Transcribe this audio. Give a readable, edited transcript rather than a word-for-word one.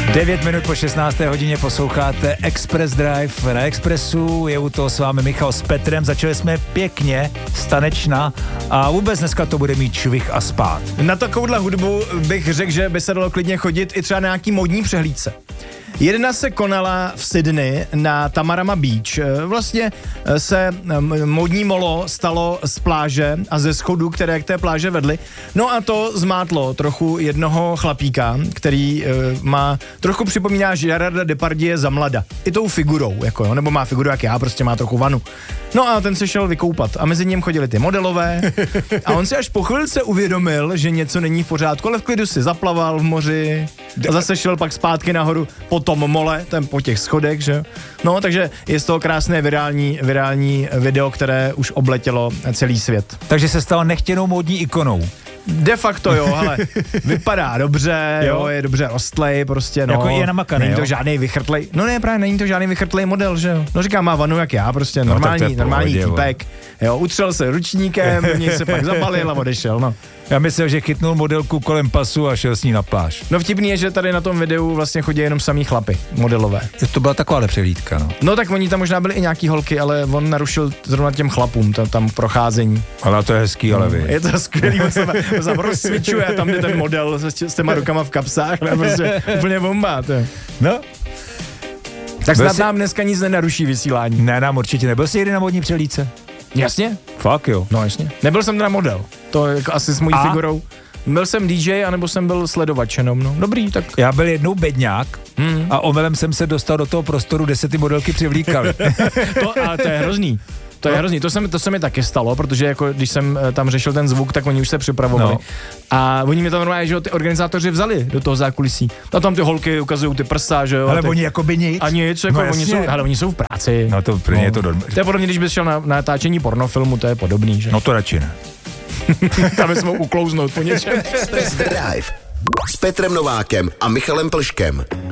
9 minut po 16. hodině posloucháte Express Drive na Expressu, je u toho s vámi Michal s Petrem, začali jsme pěkně, stanečna a vůbec dneska to bude mít švih a spát. Na takovouhle hudbu bych řekl, že by se dalo klidně chodit i třeba na nějaký modní přehlídce. Jedna se konala v Sydney na Tamarama Beach. Vlastně se modní molo stalo z pláže a ze schodů, které k té pláže vedly. No a to zmátlo trochu jednoho chlapíka, který má trochu připomíná Gerarda Depardieu za mlada. I tou figurou, jako jo, nebo má figuru jak já, prostě má trochu vanu. No a ten se šel vykoupat a mezi ním chodili ty modelové a on si až po chvilce uvědomil, že něco není v pořádku, ale v klidu si zaplaval v moři a zase šel pak zpátky nahoru po tom mole, ten po těch schodech, že? No, takže je z toho krásné virální video, které už obletělo celý svět. Takže se stalo nechtěnou módní ikonou. De facto jo, ale vypadá dobře, jo, je dobře rostlej, prostě no. Jako je namakaný, není to jo? žádnej vychrtlej, no ne, právě není to žádný vychrtlej model, že jo. No říkám, má vanu jak já, prostě normální týpek, jo, utřel se ručníkem, do něj se pak zabalil a odešel, no. Já myslel, že chytnul modelku kolem pasu a šel s ní na pláž. No vtipný je, že tady na tom videu vlastně chodí jenom samý chlapy, modelové. To byla taková přehlídka, no. No tak oni tam možná byli i nějaký holky, ale on narušil zrovna těm chlapům tam procházení. Ale to je hezký, ale vy. Je to skvělý, on se rozcvičuje a tam, kde ten model s těma rukama v kapsách, ne, prostě úplně bomba, to je. No. Tak snad nám dneska nic nenaruší vysílání. Ne, nám určitě. Nebyl jsi někdy na modní přehlídce? Jasně. Fakt jo. No jasně. Nebyl jsem teda model, to jako asi s mojí figurou. Byl jsem DJ, anebo jsem byl sledovač jenom, no. Dobrý, tak. Já byl jednou bedňák a omylem jsem se dostal do toho prostoru, kde se ty modelky přivlíkaly. Ale to je hrozný. To je hrozný, to se mi taky stalo, protože jako když jsem tam řešil ten zvuk, tak oni už se připravovali. No. A oni mě tam normálně, že ty organizátoři vzali do toho zákulisí. A tam ty holky ukazují ty prsa, že jo. Ale oni jako by nic. A nic, jako no oni jsou v práci. No to pro ně je to dobré. To je podobně, když bys šel na natáčení pornofilmu, to je podobný, že? No to radši ne. Tam jsme uklouznout po něčem. Express Drive s Petrem Novákem a Michalem Plškem.